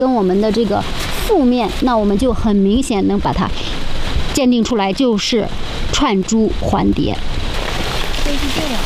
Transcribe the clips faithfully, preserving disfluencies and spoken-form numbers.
跟我们的这个腹面，那我们就很明显能把它鉴定出来，就是串珠环蝶。 就是这样，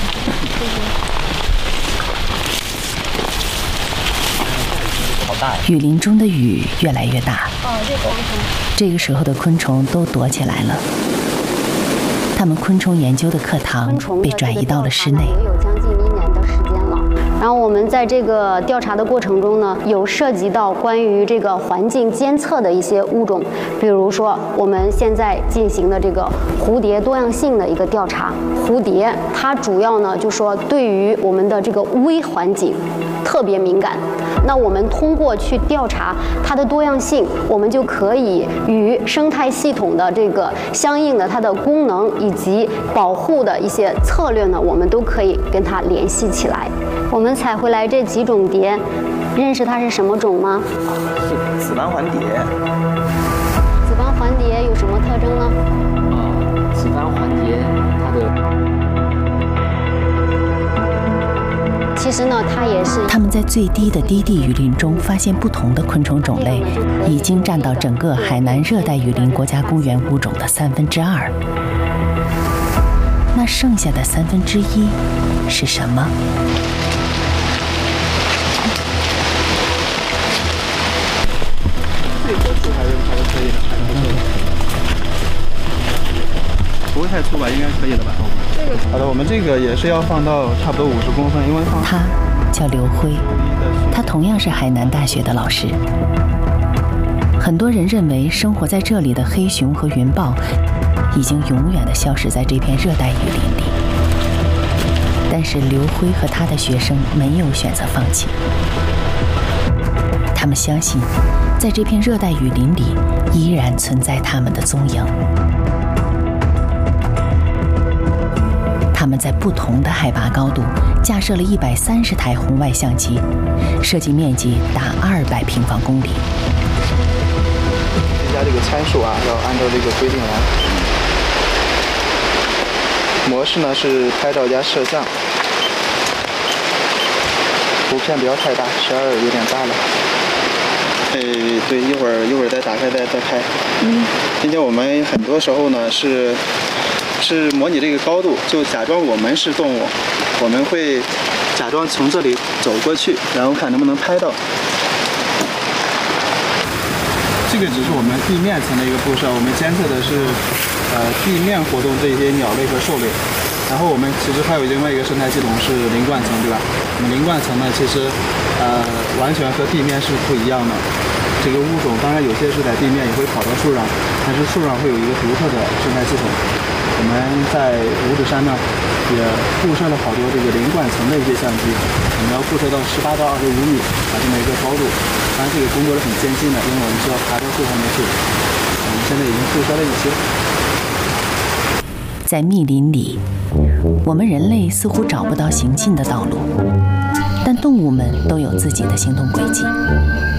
好大呀！ 雨林中的雨越来越大， 哦，这昆虫。 这个时候的昆虫都躲起来了。他们昆虫研究的课堂被转移到了室内。 也有将近一年的时间了。然后我们在这个调查的过程中呢，有涉及到关于这个环境监测的一些物种，比如说我们现在进行的这个蝴蝶多样性的一个调查。蝴蝶它主要呢就说对于我们的这个微环境特别敏感。那我们通过去调查它的多样性，我们就可以与生态系统的这个相应的它的功能以及保护的一些策略呢，我们都可以跟它联系起来。我们采回来这几种蝶，认识它是什么种吗？ 是紫斑环蝶。 紫斑环蝶有什么特征呢？ 啊，紫斑环蝶它的。 其实呢，它也是。 他们在最低的低地雨林中发现不同的昆虫种类，已经占到整个海南热带雨林国家公园物种的三分之二。那剩下的三分之一是什么？ 这个粗还是还是可以的，还是不错的。不会太粗吧？应该可以了吧？这个好的，我们这个也是要放到差不多五十公分，因为放。 他叫刘辉，他同样是海南大学的老师。很多人认为生活在这里的黑熊和云豹已经永远地消失在这片热带雨林里，但是刘辉和他的学生没有选择放弃。他们相信，在这片热带雨林里依然存在他们的踪影。他们在不同的海拔高度架设了一百三十台红外相机，设计面积达二百平方公里。 增加这个参数啊，要按照这个规定来。模式呢是拍照加摄像，图片不要太大，十二有点大了。哎，对，一会儿一会儿再打开再再开。嗯，并且我们很多时候呢是。是模拟这个高度，就假装我们是动物，我们会假装从这里走过去，然后看能不能拍到。这个只是我们地面层的一个布设，我们监测的是呃地面活动这些鸟类和兽类。然后我们其实还有另外一个生态系统是林冠层，对吧？我们林冠层呢，其实呃完全和地面是不一样的。这个物种当然有些是在地面，也会跑到树上，但是树上会有一个独特的生态系统。我们在五指山呢，也布设了好多这个林冠层的一些相机，我们要布设到十八到二十五米啊这么一个高度。当然这个工作是很艰辛的，因为我们需要爬到树上面去。我们现在已经布设了一些。 在密林里，我们人类似乎找不到行进的道路，但动物们都有自己的行动轨迹。